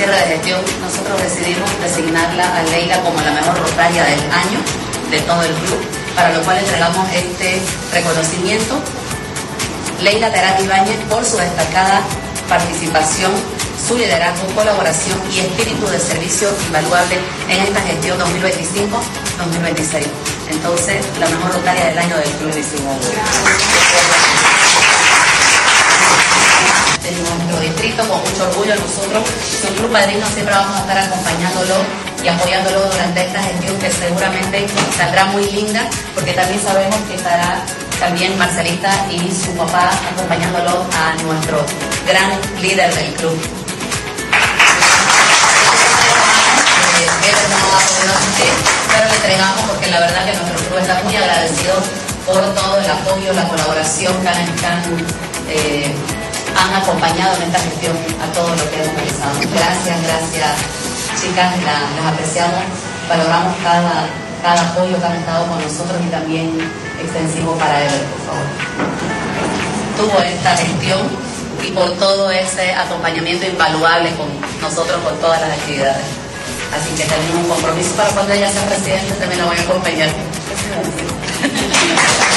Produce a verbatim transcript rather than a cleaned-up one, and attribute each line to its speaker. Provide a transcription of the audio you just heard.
Speaker 1: cierre de gestión, nosotros decidimos designarla a Leila como la mejor rotaria del año de todo el club, para lo cual entregamos este reconocimiento. Leila Terán Ibáñez, por su destacada participación, su liderazgo, colaboración y espíritu de servicio invaluable en esta gestión dos mil veinticinco dos mil veintiséis. Entonces, la mejor rotaria del año del club diecinueve. De nuestro distrito, con mucho orgullo, nosotros, su club padrino, siempre vamos a estar acompañándolo y apoyándolo durante esta gestión, que seguramente saldrá muy linda, porque también sabemos que estará también Marcelita y su papá acompañándolo a nuestro gran líder del club. Él no ha podido asistir, pero le entregamos, porque la verdad que nuestro club está muy agradecido por todo el apoyo, la colaboración que han, que han, eh, han acompañado en esta gestión a todo lo que hemos realizado. Gracias, gracias, chicas, la, las apreciamos, valoramos cada, cada apoyo que han estado con nosotros y también extensivo para él, por favor. Tuvo esta gestión y por todo ese acompañamiento invaluable con nosotros con todas las actividades. Así que tenemos un compromiso para cuando ella sea presidente, también la voy a acompañar.